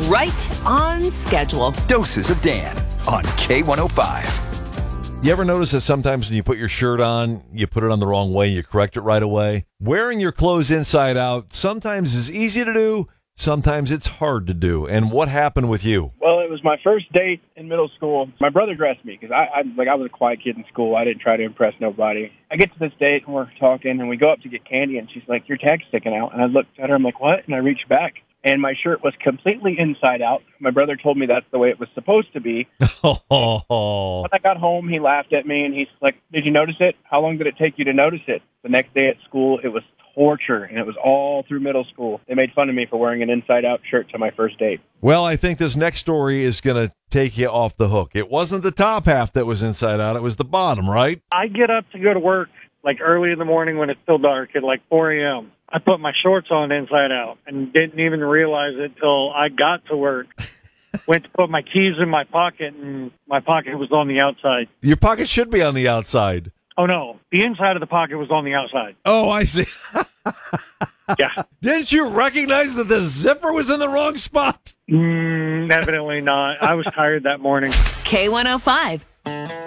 right on schedule. Doses of Dan on K105. You ever notice that sometimes when you put your shirt on, you put it on the wrong way, you correct it right away? Wearing your clothes inside out sometimes is easy to do, sometimes it's hard to do. And what happened with you? Well, it was my first date in middle school. My brother dressed me because I was a quiet kid in school. I didn't try to impress nobody. I get to this date and we're talking and we go up to get candy and she's like, "Your tag's sticking out." And I looked at her, I'm like, "What?" And I reached back and my shirt was completely inside out. My brother told me that's the way it was supposed to be. Oh. When I got home, he laughed at me and he's like, "Did you notice it? How long did it take you to notice it?" The next day at school, it was torture, and it was all through middle school. They made fun of me for wearing an inside-out shirt to my first date. Well, I think this next story is going to take you off the hook. It wasn't the top half that was inside out. It was the bottom, right? I get up to go to work like early in the morning when it's still dark at like 4 a.m. I put my shorts on inside out and didn't even realize it till I got to work. Went to put my keys in my pocket, and my pocket was on the outside. Your pocket should be on the outside. Oh, no. The inside of the pocket was on the outside. Oh, I see. Yeah. Didn't you recognize that the zipper was in the wrong spot? Evidently not. I was tired that morning. K105.